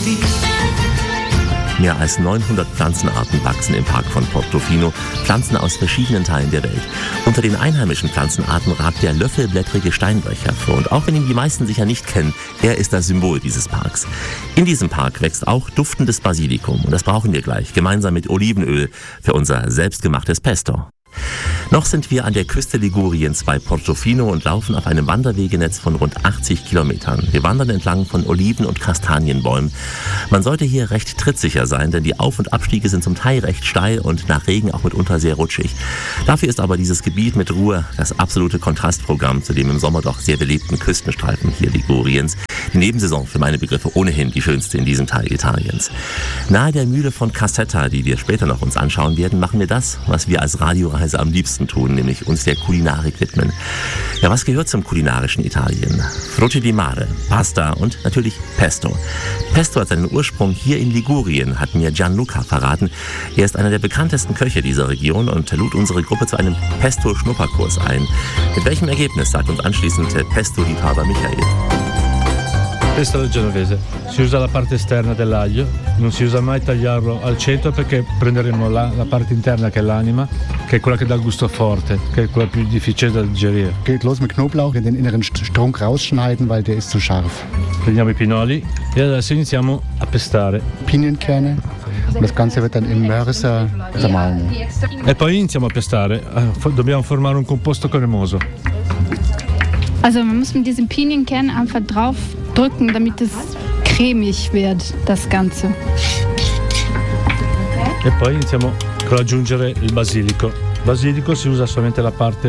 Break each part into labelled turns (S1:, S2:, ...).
S1: Mehr als 900 Pflanzenarten wachsen im Park von Portofino, Pflanzen aus verschiedenen Teilen der Welt. Unter den einheimischen Pflanzenarten ragt der löffelblättrige Steinbrech hervor. Und auch wenn ihn die meisten sicher nicht kennen, er ist das Symbol dieses Parks. In diesem Park wächst auch duftendes Basilikum. Und das brauchen wir gleich, gemeinsam mit Olivenöl für unser selbstgemachtes Pesto. Noch sind wir an der Küste Liguriens bei Portofino und laufen auf einem Wanderwegenetz von rund 80 Kilometern. Wir wandern entlang von Oliven- und Kastanienbäumen. Man sollte hier recht trittsicher sein, denn die Auf- und Abstiege sind zum Teil recht steil und nach Regen auch mitunter sehr rutschig. Dafür ist aber dieses Gebiet mit Ruhe das absolute Kontrastprogramm zu dem im Sommer doch sehr belebten Küstenstreifen hier Liguriens. Die Nebensaison für meine Begriffe ohnehin die schönste in diesem Teil Italiens. Nahe der Mühle von Cassetta, die wir später noch uns anschauen werden, machen wir das, was wir als Radioreise am liebsten tun, nämlich uns der Kulinarik widmen. Ja, was gehört zum kulinarischen Italien? Frutti di mare, Pasta und natürlich Pesto. Pesto hat seinen Ursprung hier in Ligurien, hat mir Gianluca verraten. Er ist einer der bekanntesten Köche dieser Region und lud unsere Gruppe zu einem Pesto-Schnupperkurs ein. Mit welchem Ergebnis, sagt uns anschließend Pesto-Liebhaber Michael.
S2: Pesto alla genovese, si usa la parte esterna dell'aglio, non si usa mai tagliarlo al centro perché prenderemo la parte interna che è l'anima, che è quella che dà il gusto forte, che è quella più difficile da digerire.
S3: Geht los mit Knoblauch, in den inneren Strunk rausschneiden, weil der ist zu scharf.
S2: Prendiamo i pinoli e adesso iniziamo a pestare.
S3: Pinienkerne und das Ganze wird dann im Mörser zermahlen.
S2: E poi iniziamo a pestare, dobbiamo formare un composto cremoso.
S4: Also man muss mit diesem Pinienkern einfach drauf drücken, damit es cremig wird, das Ganze.
S2: E poi iniziamo con aggiungere il basilico. Il basilico si usa solamente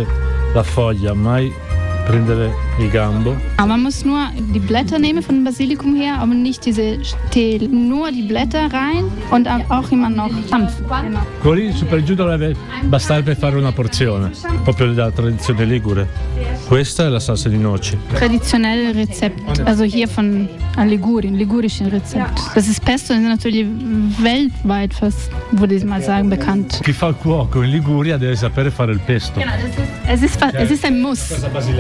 S2: la foglia, mai prendere il gambo.
S4: Aber man muss nur die Blätter nehmen von dem Basilikum her, aber nicht diese Stiel. Nur die Blätter rein und auch immer noch sanft. Genau.
S2: Quello su per giù dovrebbe bastare per fare una porzione, proprio della tradizione ligure. Questa è la salsa di noci.
S4: Traditionelles Rezept, also hier von Ligurien, ligurischen Rezept. Das ist Pesto, das ist natürlich weltweit fast, würde ich mal sagen, bekannt.
S2: Chi fa il cuoco in Liguria deve sapere fare il pesto.
S4: Genau, es ist ein Muss.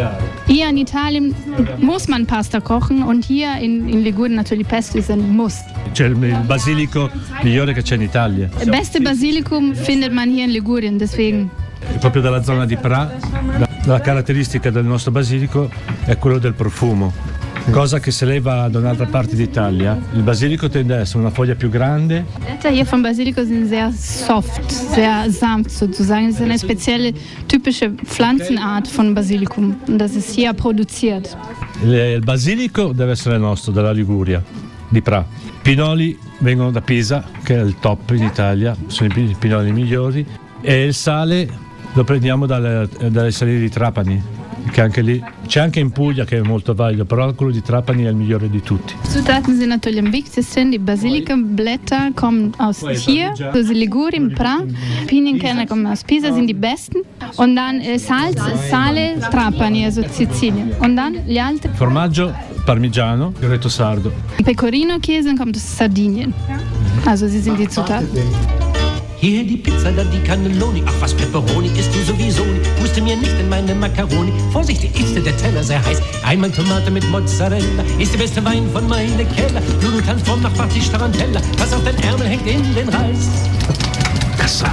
S4: Hier in Italien muss man Pasta kochen und hier in Ligurien natürlich Pesto ist ein Muss.
S2: C'è il basilico migliore che c'è in Italia.
S4: Das beste Basilikum findet man hier in Ligurien, deswegen.
S2: Proprio dalla zona di Pra, la caratteristica del nostro basilico è quello del profumo. Cosa che se lei va da un'altra parte d'Italia, il basilico tende ad essere una foglia più grande.
S4: Die Blätter hier von Basilikum sind sehr soft, sehr sanft sozusagen. Das ist eine spezielle, typische Pflanzenart von Basilikum und das ist hier produziert.
S2: Il basilico deve essere nostro, della Liguria, di Pra. Pinoli vengono da Pisa, che è il top in Italia, sono i pinoli migliori. E il sale lo prendiamo dalle saliere di Trapani, che anche lì c'è anche in Puglia che è molto valido, però quello di Trapani è il migliore di tutti.
S4: Zutaten sind natürlich am wichtigsten. Die Basilikumblätter kommen aus hier, aus Ligurien, Pra. Pinienkerne kommen aus Pisa, sind die besten. Und dann Salz, Sale, Trapani, also Sizilien. Und dann gli altri.
S2: Formaggio parmigiano, Retto Sardo.
S4: Pecorino-Käse kommt aus Sardinien. Also sie sind die Zutaten.
S5: Hier die Pizza, da die Cannelloni. Ach was, Pepperoni isst du sowieso nicht. Musste mir nicht in meine Macaroni. Vorsichtig, ist der Teller sehr heiß. Einmal Tomate mit Mozzarella. Ist der beste Wein von meiner Keller. Du tanzt vom Nachbar die Tarantella. Pass auf, dein Ärmel hängt in den Reis.
S3: Kassa.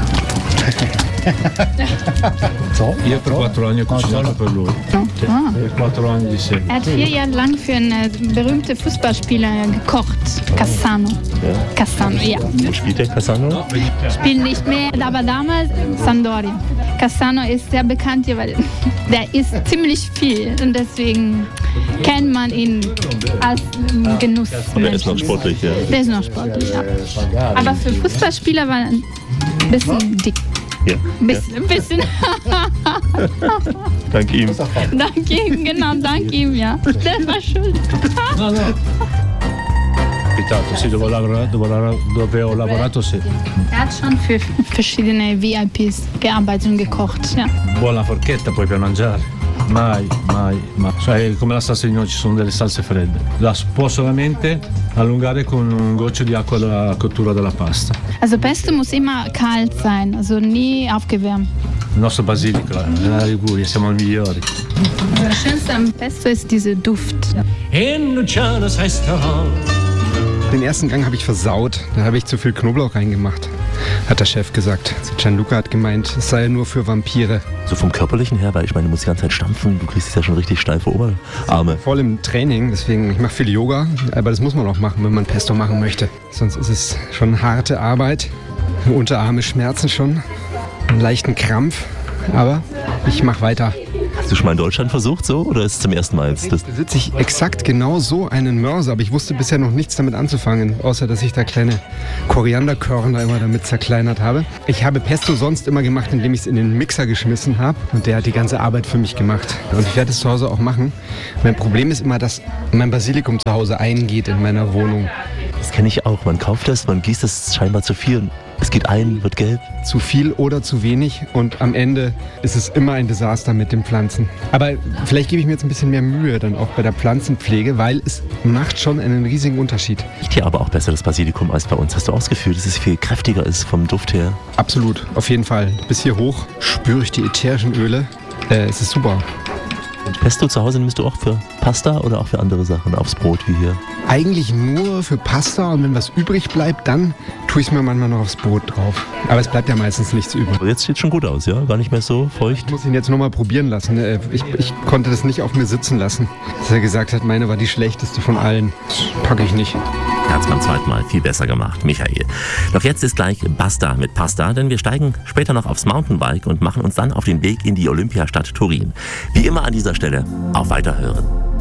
S2: Io per 4 anni ho cucinato per lui. Per 4 anni di seguito.
S4: Er hat 4 Jahre lang für einen berühmten Fußballspieler gekocht. Cassano. Cassano, ja.
S1: Spielt der Cassano?
S4: Spielt nicht mehr, aber damals Sampdoria. Cassano ist sehr bekannt hier, weil der isst ziemlich viel und deswegen kennt man ihn als Genuss.
S1: Und der ist noch sportlich, ja.
S4: Der ist noch sportlich, ja. Aber für Fußballspieler war er ein bisschen dick.
S1: Ja.
S4: Ein bisschen.
S1: Dank ihm.
S4: Dank ihm, genau, dank ihm, ja. Der war schuld.
S2: Sì, dove ho lavorato sì.
S4: Er hat schon für verschiedene VIPs gearbeitet und gekocht, ja.
S2: Buona forchetta poi per mangiare. Mai. Cioè, come la salsa di noci, ci sono delle salse fredde. La può solamente allungare con un goccio di acqua dalla cottura della pasta.
S4: Also Pesto muss immer kalt sein, also nie aufgewärmt.
S2: Il nostro basilico, nella Liguria, siamo i migliori.
S4: Also das Schönste am Pesto ist dieser Duft.
S5: In Lucianos Restaurant
S6: Den ersten Gang habe ich versaut. Da habe ich zu viel Knoblauch reingemacht, hat der Chef gesagt. Also Gianluca hat gemeint, es sei nur für Vampire.
S1: So vom Körperlichen her, weil ich meine, du musst die ganze Zeit stampfen, du kriegst ja schon richtig steife Oberarme.
S6: Voll im Training, deswegen, ich mache viel Yoga, aber das muss man auch machen, wenn man Pesto machen möchte. Sonst ist es schon harte Arbeit. Unterarme schmerzen schon, einen leichten Krampf, aber ich mache weiter.
S1: Hast du schon mal in Deutschland versucht so oder ist es zum ersten Mal jetzt?
S6: Jetzt besitze ich exakt genau so einen Mörser, aber ich wusste bisher noch nichts damit anzufangen, außer dass ich da kleine Korianderkörner immer damit zerkleinert habe. Ich habe Pesto sonst immer gemacht, indem ich es in den Mixer geschmissen habe und der hat die ganze Arbeit für mich gemacht. Und ich werde es zu Hause auch machen. Mein Problem ist immer, dass mein Basilikum zu Hause eingeht in meiner Wohnung.
S1: Das kenne ich auch. Man kauft das, man gießt das scheinbar zu viel. Es geht ein, wird gelb.
S6: Zu viel oder zu wenig und am Ende ist es immer ein Desaster mit den Pflanzen. Aber vielleicht gebe ich mir jetzt ein bisschen mehr Mühe dann auch bei der Pflanzenpflege, weil es macht schon einen riesigen Unterschied.
S1: Riecht hier aber auch besser das Basilikum als bei uns. Hast du auch das Gefühl, dass es viel kräftiger ist vom Duft her?
S6: Absolut, auf jeden Fall. Bis hier hoch spüre ich die ätherischen Öle. Es ist super.
S1: Und Pesto zu Hause nimmst du auch für Pasta oder auch für andere Sachen aufs Brot wie hier?
S6: Eigentlich nur für Pasta und wenn was übrig bleibt, dann tue ich es mir manchmal noch aufs Brot drauf. Aber es bleibt ja meistens nichts übrig.
S1: Aber jetzt sieht es schon gut aus, ja? Gar nicht mehr so feucht.
S6: Ich muss ihn jetzt nochmal probieren lassen. Ich konnte das nicht auf mir sitzen lassen. Dass er gesagt hat, meine war die schlechteste von allen. Das packe ich nicht.
S1: Er hat es beim zweiten Mal viel besser gemacht, Michael. Doch jetzt ist gleich Basta mit Pasta, denn wir steigen später noch aufs Mountainbike und machen uns dann auf den Weg in die Olympiastadt Turin. Wie immer an dieser Stelle auf Weiterhören.